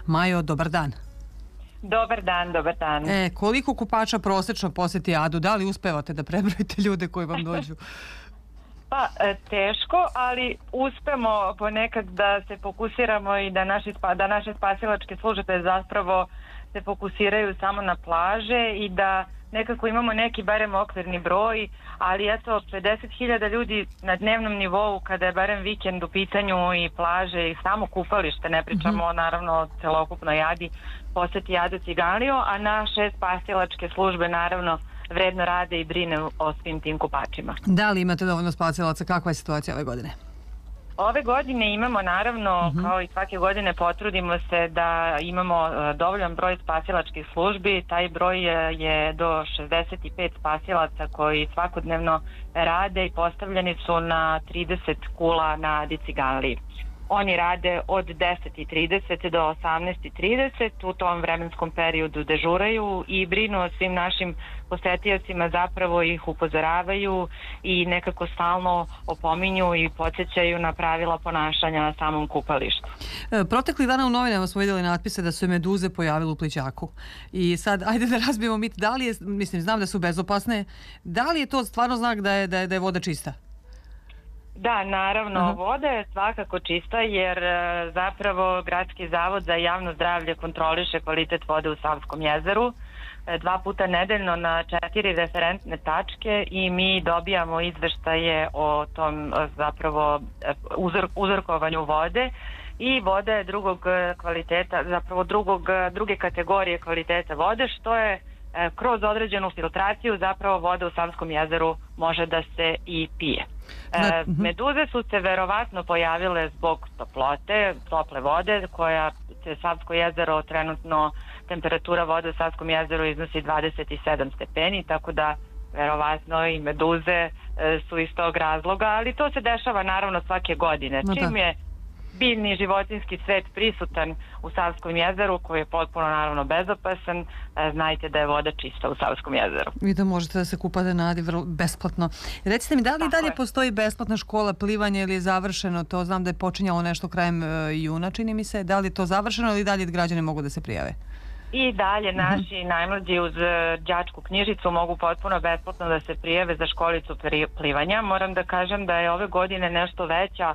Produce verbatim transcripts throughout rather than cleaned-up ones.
Majo, dobar dan. Dobar dan, dobar dan. E, koliko kupača prosečno poseti Adu? Da li uspevate da prebrojite ljude koji vam dođu? Pa, teško, ali uspemo ponekad da se fokusiramo i da, naši, da naše spasilačke službe zapravo se fokusiraju samo na plaže i da nekako imamo neki barem okvirni broj, ali eto pedeset hiljada ljudi na dnevnom nivou kada je barem vikend u pitanju i plaže i samo kupalište, ne pričamo mm-hmm. naravno o celokupnoj Adi, poseti Adu Ciganliju, a naše spasilačke službe naravno vredno rade i brine o svim tim kupačima. Da li imate dovoljno spasilaca? Kakva je situacija ove godine? Ove godine imamo naravno, uh-huh. kao i svake godine potrudimo se da imamo dovoljan broj spasilačkih službi. Taj broj je do šezdeset pet spasilaca koji svakodnevno rade i postavljeni su na trideset kula na Adi Ciganliji. Oni rade od deset i trideset do osamnaest i trideset, u tom vremenskom periodu dežuraju i brinu o svim našim posetiocima, zapravo ih upozoravaju i nekako stalno opominju i podsjećaju na pravila ponašanja na samom kupalištu. E, proteklih dana u novinama smo vidjeli natpise da su se meduze pojavile u Plićaku. I sad, ajde da razbijemo mit, da li je, mislim, znam da su bezopasne, da li je to stvarno znak da je, da je, da je voda čista? Da, naravno, uh-huh. voda je svakako čista jer zapravo Gradski zavod za javno zdravlje kontroliše kvalitet vode u Savskom jezeru dva puta nedeljno na četiri referentne tačke i mi dobijamo izveštaje o tom zapravo uzor, uzorkovanju vode i voda je drugog kvaliteta, zapravo drugog, druge kategorije kvaliteta vode, što je kroz određenu filtraciju zapravo voda u Savskom jezeru može da se i pije. E, meduze su se verovatno pojavile zbog toplote, tople vode, koja se Savsko jezero trenutno, temperatura vode u Savskom jezeru iznosi dvadeset sedam stepeni, tako da verovatno i meduze e, su iz tog razloga, ali to se dešava naravno svake godine. No, čim je biljni životinski svet prisutan u Savskom jezeru, koji je potpuno naravno bezopasan, znajte da je voda čista u Savskom jezeru. I da možete da se kupate na Adi besplatno. Recite mi, da li dalje postoji besplatna škola plivanja ili je završeno to? Znam da je počinjalo nešto krajem juna, čini mi se. Da li je to završeno ili dalje građani mogu da se prijave? I dalje naši uh-huh. najmlađi uz đačku knjižicu mogu potpuno besplatno da se prijave za školicu plivanja. Moram da kažem da je ove godine nešto veća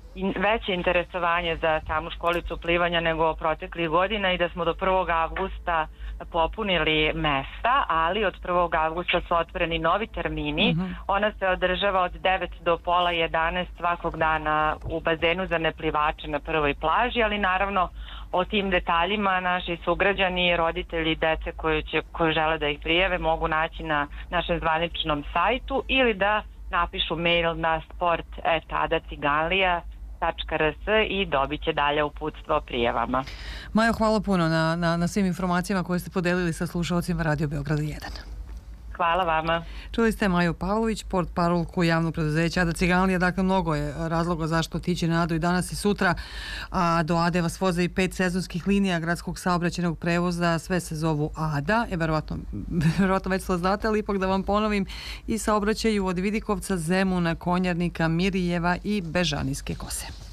veće interesovanje za samu školicu plivanja nego proteklih godina i da smo do prvog avgusta popunili mesta, ali od prvog avgusta su otvoreni novi termini. Uh-huh. Ona se održava od devet do pola jedanaest svakog dana u bazenu za neplivače na prvoj plaži, ali naravno o tim detaljima naši sugrađani, roditelji, dece koji, će, koji žele da ih prijave mogu naći na našem zvaničnom sajtu ili da napišu mail na sport at ada ciganlija tačka r s i dobit će dalje uputstvo o prijavama. Majo, hvala puno na, na, na svim informacijama koje ste podelili sa slušalcima Radio Beograd jedan. Hvala vama. Čuli ste Maju Pavlović, portparolku javnog preduzeća Ada Ciganlija. Dakle, mnogo je razloga zašto otići na Adu i danas i sutra. A do Ade vas voze i pet sezonskih linija gradskog saobraćajnog prevoza. Sve se zovu Ada. E, verovatno, verovatno već to znate, ali ipak da vam ponovim, i saobraćaju od Vidikovca, Zemuna, Konjarnika, Mirijeva i Bežanijske Kose.